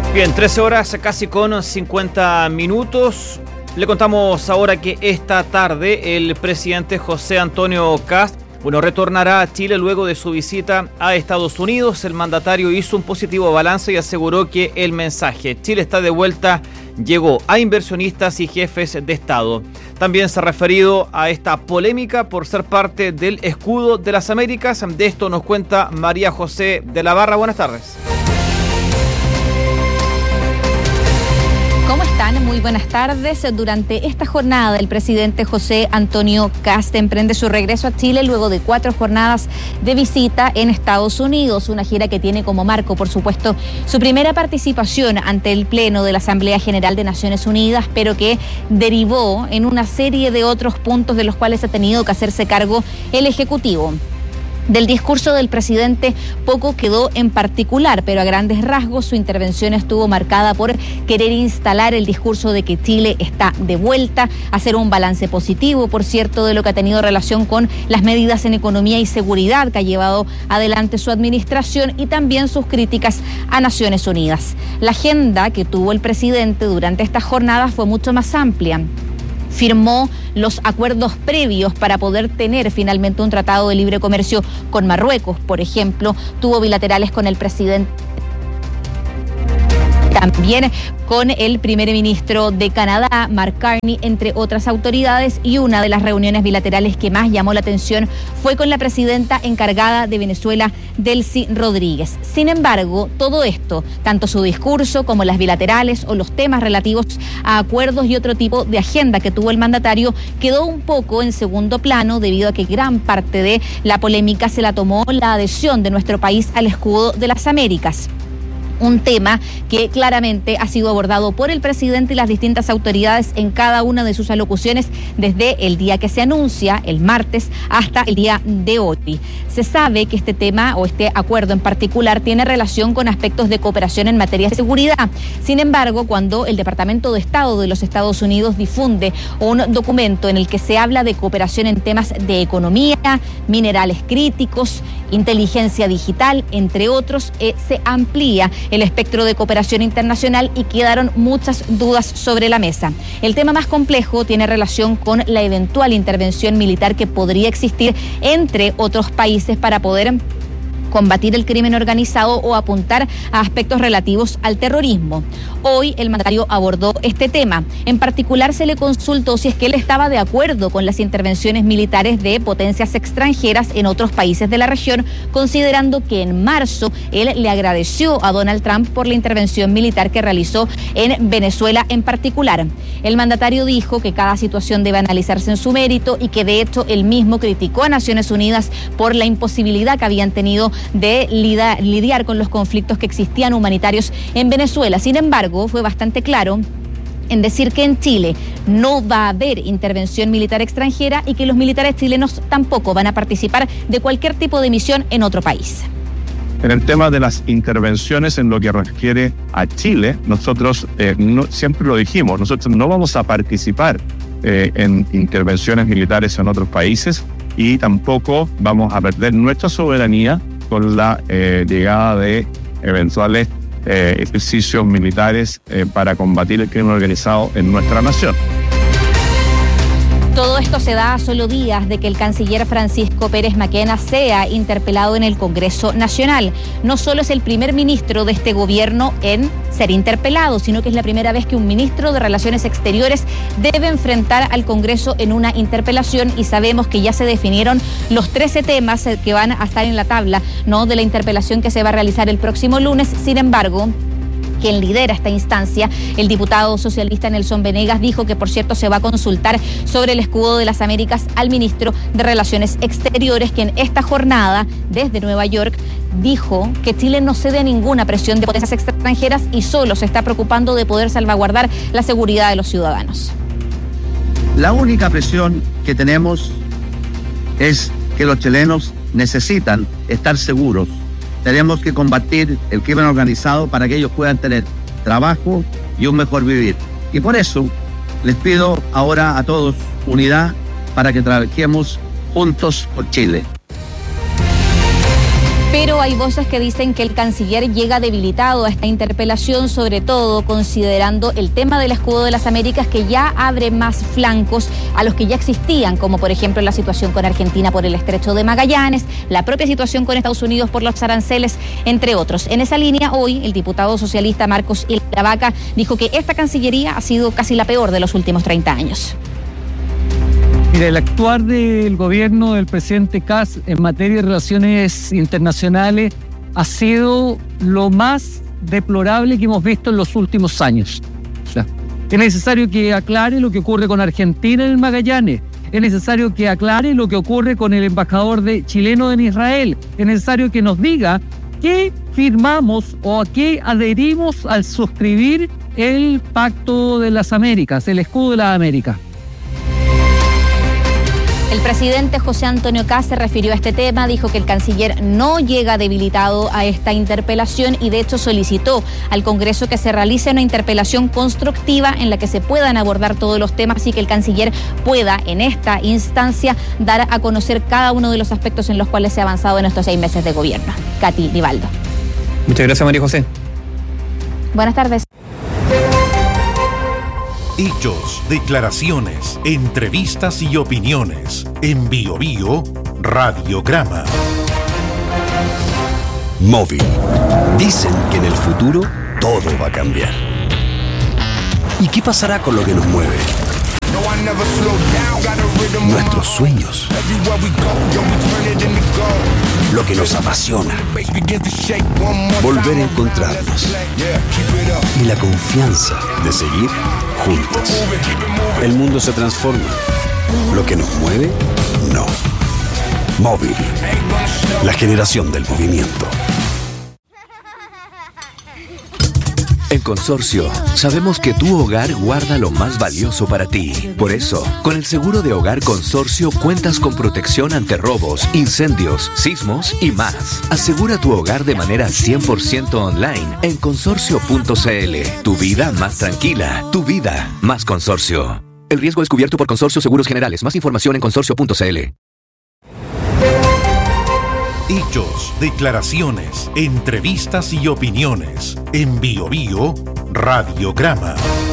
Bien, 13 horas casi con 50 minutos. Le contamos ahora que esta tarde el presidente José Antonio Kast retornará a Chile luego de su visita a Estados Unidos. El mandatario hizo un positivo balance y aseguró que el mensaje "Chile está de vuelta" llegó a inversionistas y jefes de Estado. También se ha referido a esta polémica por ser parte del escudo de las Américas. De esto nos cuenta María José de la Barra. Buenas tardes. ¿Cómo están? Muy buenas tardes. Durante esta jornada, el presidente José Antonio Kast emprende su regreso a Chile luego de 4 jornadas de visita en Estados Unidos, una gira que tiene como marco, por supuesto, su primera participación ante el Pleno de la Asamblea General de Naciones Unidas, pero que derivó en una serie de otros puntos de los cuales ha tenido que hacerse cargo el Ejecutivo. Del discurso del presidente poco quedó en particular, pero a grandes rasgos su intervención estuvo marcada por querer instalar el discurso de que Chile está de vuelta, hacer un balance positivo, por cierto, de lo que ha tenido relación con las medidas en economía y seguridad que ha llevado adelante su administración y también sus críticas a Naciones Unidas. La agenda que tuvo el presidente durante esta jornada fue mucho más amplia. Firmó los acuerdos previos para poder tener finalmente un tratado de libre comercio con Marruecos, por ejemplo. Tuvo bilaterales con el presidente, también con el primer ministro de Canadá, Mark Carney, entre otras autoridades, y una de las reuniones bilaterales que más llamó la atención fue con la presidenta encargada de Venezuela, Delcy Rodríguez. Sin embargo, todo esto, tanto su discurso como las bilaterales o los temas relativos a acuerdos y otro tipo de agenda que tuvo el mandatario, quedó un poco en segundo plano debido a que gran parte de la polémica se la tomó la adhesión de nuestro país al escudo de las Américas. Un tema que claramente ha sido abordado por el presidente y las distintas autoridades en cada una de sus alocuciones desde el día que se anuncia, el martes, hasta el día de hoy. Se sabe que este tema o este acuerdo en particular tiene relación con aspectos de cooperación en materia de seguridad. Sin embargo, cuando el Departamento de Estado de los Estados Unidos difunde un documento en el que se habla de cooperación en temas de economía, minerales críticos, inteligencia digital, entre otros, se amplía el espectro de cooperación internacional y quedaron muchas dudas sobre la mesa. El tema más complejo tiene relación con la eventual intervención militar que podría existir entre otros países para poder combatir el crimen organizado o apuntar a aspectos relativos al terrorismo. Hoy el mandatario abordó este tema. En particular se le consultó si es que él estaba de acuerdo con las intervenciones militares de potencias extranjeras en otros países de la región, considerando que en marzo él le agradeció a Donald Trump por la intervención militar que realizó en Venezuela en particular. El mandatario dijo que cada situación debe analizarse en su mérito y que de hecho él mismo criticó a Naciones Unidas por la imposibilidad que habían tenido de lidiar con los conflictos que existían humanitarios en Venezuela. Sin embargo, fue bastante claro en decir que en Chile no va a haber intervención militar extranjera y que los militares chilenos tampoco van a participar de cualquier tipo de misión en otro país. En el tema de las intervenciones en lo que refiere a Chile, nosotros siempre lo dijimos, nosotros no vamos a participar en intervenciones militares en otros países y tampoco vamos a perder nuestra soberanía con la llegada de eventuales ejercicios militares para combatir el crimen organizado en nuestra nación. Todo esto se da a solo días de que el canciller Francisco Pérez Maquena sea interpelado en el Congreso Nacional. No solo es el primer ministro de este gobierno en ser interpelado, sino que es la primera vez que un ministro de Relaciones Exteriores debe enfrentar al Congreso en una interpelación y sabemos que ya se definieron los 13 temas que van a estar en la tabla, ¿no?, de la interpelación que se va a realizar el próximo lunes. Sin embargo, quien lidera esta instancia, el diputado socialista Nelson Venegas, dijo que, por cierto, se va a consultar sobre el escudo de las Américas al ministro de Relaciones Exteriores, que en esta jornada, desde Nueva York, dijo que Chile no cede a ninguna presión de potencias extranjeras y solo se está preocupando de poder salvaguardar la seguridad de los ciudadanos. La única presión que tenemos es que los chilenos necesitan estar seguros. Tenemos que combatir el crimen organizado para que ellos puedan tener trabajo y un mejor vivir. Y por eso les pido ahora a todos unidad para que trabajemos juntos por Chile. Pero hay voces que dicen que el canciller llega debilitado a esta interpelación, sobre todo considerando el tema del escudo de las Américas, que ya abre más flancos a los que ya existían, como por ejemplo la situación con Argentina por el estrecho de Magallanes, la propia situación con Estados Unidos por los aranceles, entre otros. En esa línea, hoy el diputado socialista Marcos Ilavaca dijo que esta Cancillería ha sido casi la peor de los últimos 30 años. Mira, el actuar del gobierno del presidente Kast en materia de relaciones internacionales ha sido lo más deplorable que hemos visto en los últimos años. O sea, es necesario que aclare lo que ocurre con Argentina en el Magallanes. Es necesario que aclare lo que ocurre con el embajador chileno en Israel. Es necesario que nos diga qué firmamos o a qué adherimos al suscribir el Pacto de las Américas, el escudo de las Américas. El presidente José Antonio Kast se refirió a este tema, dijo que el canciller no llega debilitado a esta interpelación y de hecho solicitó al Congreso que se realice una interpelación constructiva en la que se puedan abordar todos los temas y que el canciller pueda en esta instancia dar a conocer cada uno de los aspectos en los cuales se ha avanzado en estos 6 meses de gobierno. Katy Divaldo. Muchas gracias, María José. Buenas tardes. Hechos, declaraciones, entrevistas y opiniones. En Bio Bio, Radiograma. Móvil. Dicen que en el futuro todo va a cambiar. ¿Y qué pasará con lo que nos mueve? Nuestros sueños. Lo que nos apasiona. Volver a encontrarnos. Y la confianza de seguir juntos. El mundo se transforma. Lo que nos mueve, no. Móvil. La generación del movimiento. En Consorcio, sabemos que tu hogar guarda lo más valioso para ti. Por eso, con el seguro de hogar Consorcio cuentas con protección ante robos, incendios, sismos y más. Asegura tu hogar de manera 100% online en consorcio.cl. Tu vida más tranquila, tu vida más Consorcio. El riesgo es cubierto por Consorcio Seguros Generales. Más información en consorcio.cl. Hechos, declaraciones, entrevistas y opiniones. En Bio Bio, Radiograma.